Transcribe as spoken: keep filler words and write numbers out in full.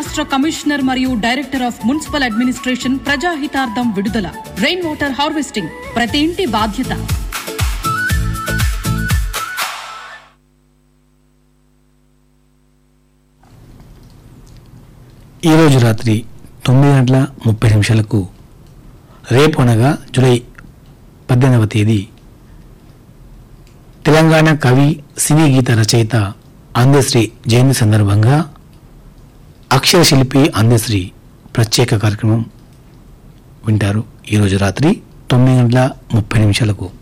రాష్ట్ర కమిషనర్ మరియు director of municipal administration ప్రజాహితార్థం విడుదల. రెయిన్ వాటర్ హార్వెస్టింగ్ ప్రతి ఇంటి బాధ్యత. ఈరోజు రాత్రి తొమ్మిది గంటల ముప్పై నిమిషాలకు రేపు అనగా జూలై పద్దెనిమిదవ తేదీ తెలంగాణ కవి సినీ గీత రచయిత అందశ్రీ జయంతి సందర్భంగా అక్షరశిల్పి అందశ్రీ ప్రత్యేక కార్యక్రమం వింటారు. ఈరోజు రాత్రి తొమ్మిది గంటల ముప్పై నిమిషాలకు